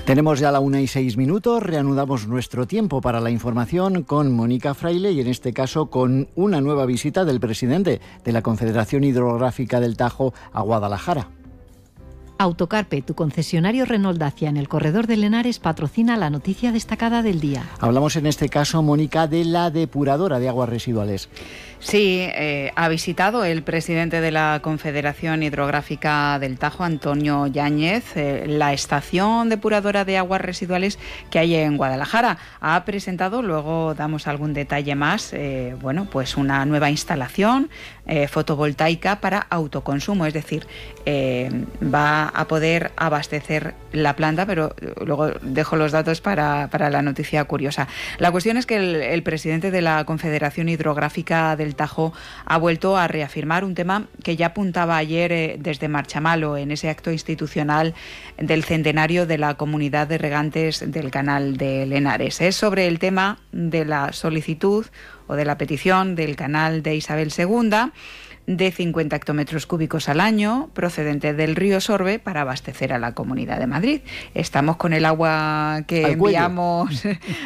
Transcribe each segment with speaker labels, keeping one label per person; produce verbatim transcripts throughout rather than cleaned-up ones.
Speaker 1: Tenemos ya la una y seis minutos, reanudamos nuestro tiempo para la información con Mónica Fraile y en este caso con una nueva visita del presidente de la Confederación Hidrográfica del Tajo a Guadalajara.
Speaker 2: Autocarpe, tu concesionario Renault Dacia en el corredor del Henares, patrocina la noticia destacada del día.
Speaker 1: Hablamos en este caso, Mónica, de la depuradora de aguas residuales.
Speaker 3: Sí, eh, ha visitado el presidente de la Confederación Hidrográfica del Tajo, Antonio Yáñez, eh, la estación depuradora de aguas residuales que hay en Guadalajara. Ha presentado, luego damos algún detalle más, eh, bueno, pues una nueva instalación eh, fotovoltaica para autoconsumo, es decir, eh, va a poder abastecer la planta, pero luego dejo los datos para, para la noticia curiosa. La cuestión es que el, el presidente de la Confederación Hidrográfica del Tajo ha vuelto a reafirmar un tema que ya apuntaba ayer eh, desde Marchamalo en ese acto institucional del centenario de la Comunidad de Regantes del Canal del Henares. Es sobre el tema de la solicitud o de la petición del canal de Isabel segunda de cincuenta hectómetros cúbicos al año procedente del río Sorbe para abastecer a la Comunidad de Madrid. Estamos con el agua que
Speaker 1: al
Speaker 3: enviamos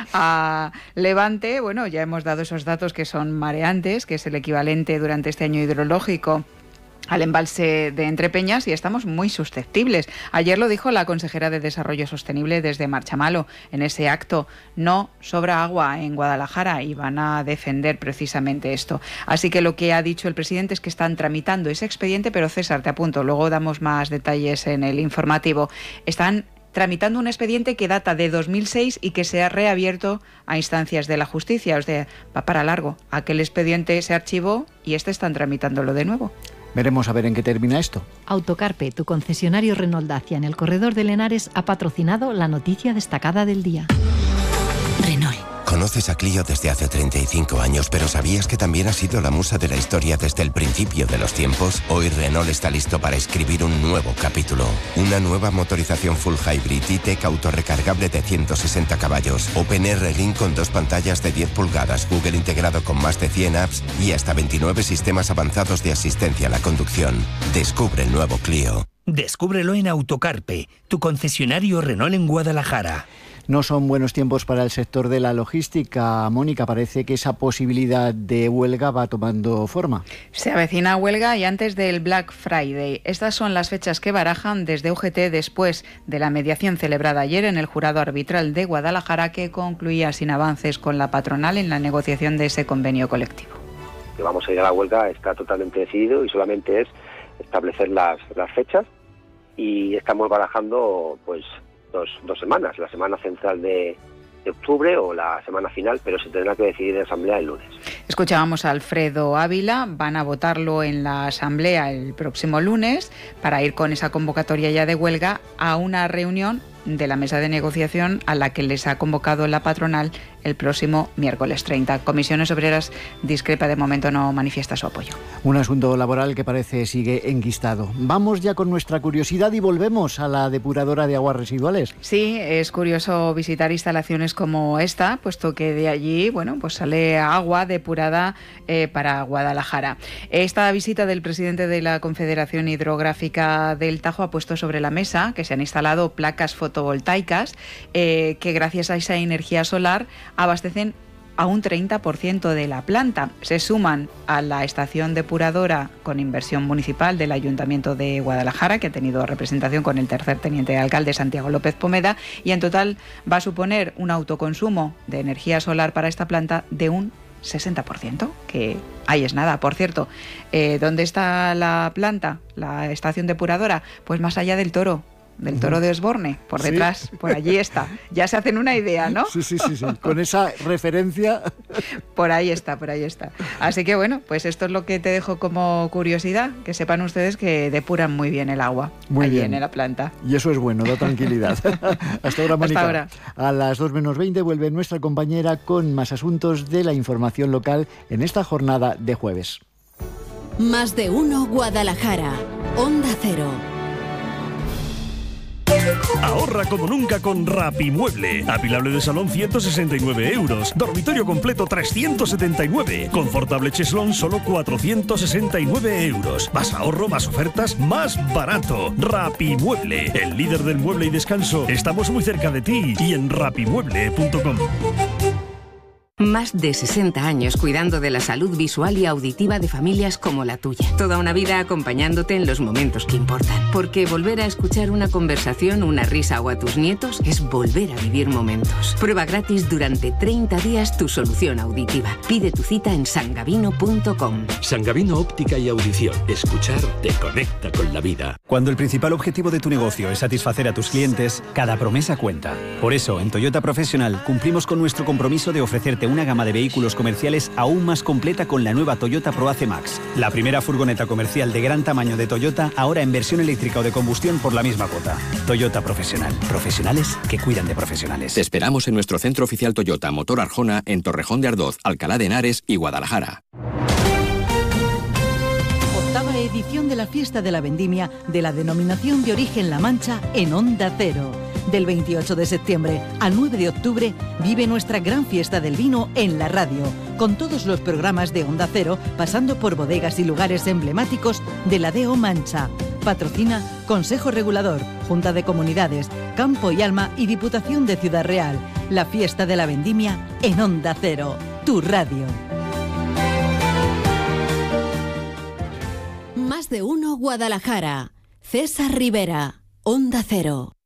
Speaker 3: a Levante. Bueno, ya hemos dado esos datos que son mareantes, que es el equivalente durante este año hidrológico al embalse de Entrepeñas, y estamos muy susceptibles. Ayer lo dijo la consejera de Desarrollo Sostenible desde Marchamalo en ese acto. No sobra agua en Guadalajara y van a defender precisamente esto. Así que lo que ha dicho el presidente es que están tramitando ese expediente, pero César, te apunto, luego damos más detalles en el informativo. Están tramitando un expediente que data de dos mil seis y que se ha reabierto a instancias de la justicia. O sea, va para largo. Aquel expediente se archivó y este están tramitándolo de nuevo.
Speaker 1: Veremos a ver en qué termina esto.
Speaker 2: Autocarpe, tu concesionario Renault Dacia en el corredor del Henares, ha patrocinado la noticia destacada del día.
Speaker 4: Renault. Conoces a Clio desde hace treinta y cinco años, pero ¿sabías que también ha sido la musa de la historia desde el principio de los tiempos? Hoy Renault está listo para escribir un nuevo capítulo. Una nueva motorización full hybrid E-Tech autorrecargable de ciento sesenta caballos, OpenR Link con dos pantallas de diez pulgadas, Google integrado con más de cien apps y hasta veintinueve sistemas avanzados de asistencia a la conducción. Descubre el nuevo Clio.
Speaker 5: Descúbrelo en Autocarpe, tu concesionario Renault en Guadalajara.
Speaker 1: No son buenos tiempos para el sector de la logística. Mónica, parece que esa posibilidad de huelga va tomando forma.
Speaker 3: Se avecina huelga y antes del Black Friday. Estas son las fechas que barajan desde U G T después de la mediación celebrada ayer en el jurado arbitral de Guadalajara, que concluía sin avances con la patronal en la negociación de ese convenio colectivo.
Speaker 6: Que vamos a ir a la huelga está totalmente decidido y solamente es establecer las, las fechas, y estamos barajando pues Dos, dos semanas, la semana central de, de octubre o la semana final, pero se tendrá que decidir en asamblea el lunes.
Speaker 3: Escuchábamos a Alfredo Ávila, van a votarlo en la asamblea el próximo lunes para ir con esa convocatoria ya de huelga a una reunión de la mesa de negociación a la que les ha convocado la patronal el próximo miércoles treinta. Comisiones Obreras discrepa, de momento no manifiesta su apoyo.
Speaker 1: Un asunto laboral que parece sigue enquistado. Vamos ya con nuestra curiosidad y volvemos a la depuradora de aguas residuales.
Speaker 3: Sí, es curioso visitar instalaciones como esta, puesto que de allí, bueno, pues sale agua depurada eh, para Guadalajara. Esta visita del presidente de la Confederación Hidrográfica del Tajo ha puesto sobre la mesa que se han instalado placas fotovoltaicas eh, que gracias a esa energía solar abastecen a un treinta por ciento de la planta. Se suman a la estación depuradora con inversión municipal del Ayuntamiento de Guadalajara, que ha tenido representación con el tercer teniente de alcalde, Santiago López Pomeda, y en total va a suponer un autoconsumo de energía solar para esta planta de un sesenta por ciento, que ahí es nada. Por cierto, eh, ¿dónde está la planta, la estación depuradora? Pues más allá del Toro. Del Toro de Osborne, por detrás, sí. Por allí está. Ya se hacen una idea, ¿no?
Speaker 1: Sí, sí, sí, sí. Con esa referencia.
Speaker 3: Por ahí está, por ahí está. Así que bueno, pues esto es lo que te dejo como curiosidad, que sepan ustedes que depuran muy bien el agua
Speaker 1: muy
Speaker 3: allí
Speaker 1: bien.
Speaker 3: En la planta.
Speaker 1: Y eso es bueno, da tranquilidad. Hasta ahora, Mónica.
Speaker 3: Hasta ahora.
Speaker 1: A las dos menos veinte vuelve nuestra compañera con más asuntos de la información local en esta jornada de jueves.
Speaker 7: Más de uno Guadalajara. Onda Cero. Ahorra como nunca con Rapimueble. Apilable de salón ciento sesenta y nueve euros. Dormitorio completo trescientos setenta y nueve. Confortable cheslón solo cuatrocientos sesenta y nueve euros. Más ahorro, más ofertas, más barato. Rapimueble, el líder del mueble y descanso. Estamos muy cerca de ti y en rapimueble punto com.
Speaker 8: Más de sesenta años cuidando de la salud visual y auditiva de familias como la tuya. Toda una vida acompañándote en los momentos que importan. Porque volver a escuchar una conversación, una risa o a tus nietos es volver a vivir momentos. Prueba gratis durante treinta días tu solución auditiva. Pide tu cita en sangavino punto com.
Speaker 9: Sangavino Óptica y Audición. Escuchar te conecta con la vida.
Speaker 10: Cuando el principal objetivo de tu negocio es satisfacer a tus clientes, cada promesa cuenta. Por eso, en Toyota Professional cumplimos con nuestro compromiso de ofrecerte una gama de vehículos comerciales aún más completa con la nueva Toyota ProAce Max, la primera furgoneta comercial de gran tamaño de Toyota, ahora en versión eléctrica o de combustión por la misma cuota. Toyota Profesional. Profesionales que cuidan de profesionales.
Speaker 11: Te esperamos en nuestro centro oficial Toyota Motor Arjona en Torrejón de Ardoz, Alcalá de Henares y Guadalajara.
Speaker 12: Octava edición de la Fiesta de la Vendimia de la Denominación de Origen La Mancha en Onda Cero. Del veintiocho de septiembre al nueve de octubre vive nuestra gran fiesta del vino en la radio, con todos los programas de Onda Cero, pasando por bodegas y lugares emblemáticos de la D O Mancha. Patrocina Consejo Regulador, Junta de Comunidades, Campo y Alma y Diputación de Ciudad Real. La Fiesta de la Vendimia en Onda Cero, tu radio.
Speaker 13: Más de uno Guadalajara. César Rivera, Onda Cero.